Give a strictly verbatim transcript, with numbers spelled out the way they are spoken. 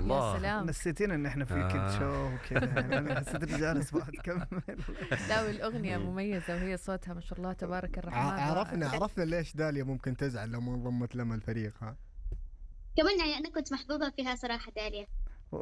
الله. يا سلام. نسيتينا ان احنا في آه. كيد شو وكذا يعني. انا حسيت اني جالس بقعد اكمل. لا والأغنية مميزة وهي صوتها ما شاء الله تبارك الرحمن. ع- عرفنا عرفنا ليش داليا ممكن تزعل لو ما انضمت لما الفريق. ها كمان يعني أنا كنت محظوظة فيها صراحة داليا.